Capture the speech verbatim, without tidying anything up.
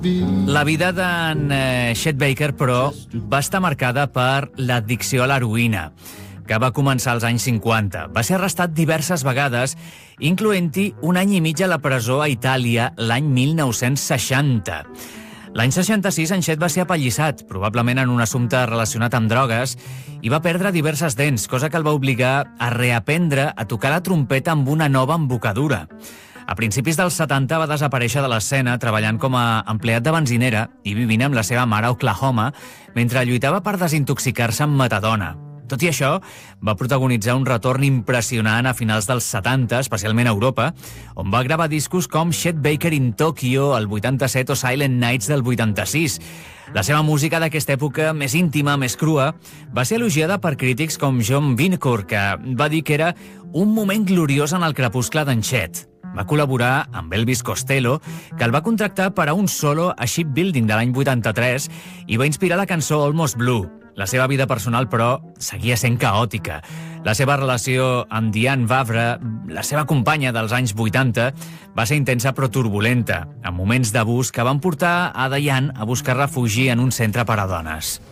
La vida d'en eh, Chet Baker, però, va estar marcada per l'addicció a l'heroïna, que va començar als anys cinquanta. Va ser arrestat diverses vegades, incloent-hi un any i mig a la presó a Itàlia l'any mil nou-cents seixanta. L'any seixanta-sis, en Chet va ser apallissat, probablement en un assumpte relacionat amb drogues, i va perdre diverses dents, cosa que el va obligar a reaprendre a tocar la trompeta amb una nova embocadura. A principis dels setanta va desaparèixer de l'escena treballant com a empleat de benzinera i vivint amb la seva mare a Oklahoma mentre lluitava per desintoxicar-se amb metadona. Tot i això, va protagonitzar un retorn impressionant a finals dels setanta, especialment a Europa, on va gravar discos com Chet Baker in Tokyo, el vuitanta-set, o Silent Nights del vuitanta-sis. La seva música d'aquesta època, més íntima, més crua, va ser elogiada per crítics com John Vincourt, que va dir que era un moment gloriós en el crepuscle d'en Chet. Va col·laborar amb Elvis Costello, que el va contractar per a un solo a Shipbuilding de l'any vuitanta-tres i va inspirar la cançó Almost Blue. La seva vida personal, però, seguia sent caòtica. La seva relació amb Diane Vavra, la seva companya dels anys vuitanta, va ser intensa però turbulenta, amb moments d'abús que van portar a Diane a buscar refugi en un centre per a dones.